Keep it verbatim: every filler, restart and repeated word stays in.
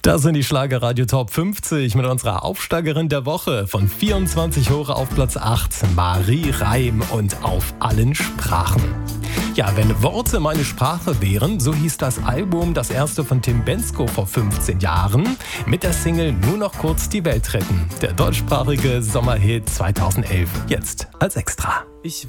Das sind die Schlagerradio Top fünfzig mit unserer Aufsteigerin der Woche. Von vierundzwanzig hoch auf Platz acht, Marie Reim und Auf allen Sprachen. Ja, wenn Worte meine Sprache wären, so hieß das Album, das erste von Tim Bendzko vor fünfzehn Jahren, mit der Single Nur noch kurz die Welt retten. Der deutschsprachige Sommerhit zweitausendelf, jetzt als Extra. Ich